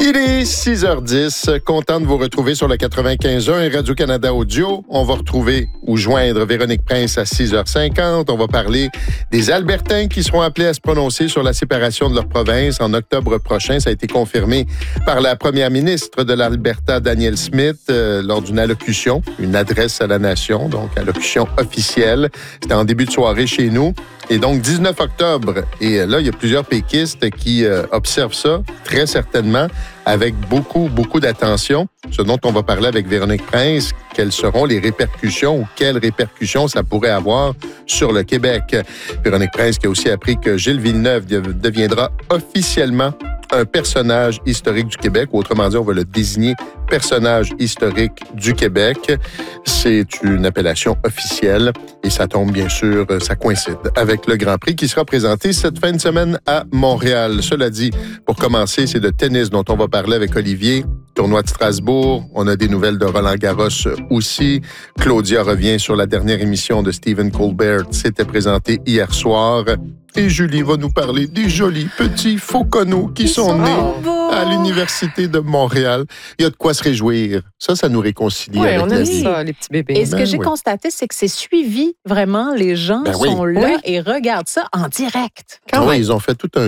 Il est 6h10. Content de vous retrouver sur le 95.1 et Radio-Canada Audio. On va retrouver ou joindre Véronique Prince à 6h50. On va parler des Albertains qui seront appelés à se prononcer sur la séparation de leur province en octobre prochain. Ça a été confirmé par la première ministre de l'Alberta, Danielle Smith, lors d'une allocution, une adresse à la nation, donc allocution officielle. C'était en début de soirée chez nous. Et donc, 19 octobre. Et là, il y a plusieurs péquistes qui observent ça, très certainement, avec beaucoup d'attention. Ce dont on va parler avec Véronique Prince, quelles seront les répercussions ou quelles répercussions ça pourrait avoir sur le Québec. Véronique Prince qui a aussi appris que Gilles Villeneuve deviendra officiellement un personnage historique du Québec. Autrement dit, on va le désigner personnage historique du Québec. C'est une appellation officielle et ça tombe bien sûr, ça coïncide avec le Grand Prix qui sera présenté cette fin de semaine à Montréal. Cela dit, pour commencer, c'est de tennis dont on va parler avec Olivier. Tournoi de Strasbourg. On a des nouvelles de Roland Garros aussi. Claudia revient sur la dernière émission de Stephen Colbert. C'était présenté hier soir. Et Julie va nous parler des jolis petits fauconneaux qui sont nés à l'Université de Montréal. Il y a de quoi se réjouir. Ça nous réconcilie avec on la aime vie. ça, les petits bébés. Et ce que j'ai constaté, c'est que c'est suivi vraiment. Les gens sont là et regardent ça en direct. Ils ont fait tout un